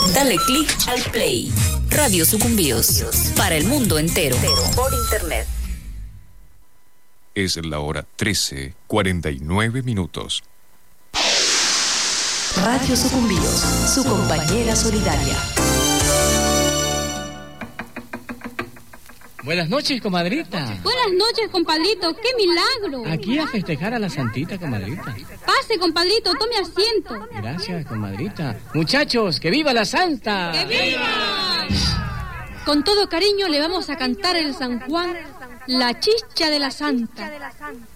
Dale click al play. Radio Sucumbíos, para el mundo entero, por internet. Es la hora 13:49. Radio Sucumbíos, su compañera solidaria. Buenas noches, comadrita. Buenas noches, compadrito. ¡Qué milagro! Aquí a festejar a la santita, comadrita. Pase, compadrito, tome asiento. Gracias, comadrita. Muchachos, ¡que viva la santa! ¡Que viva! Con todo cariño le vamos a cantar el San Juan, la chicha de la santa.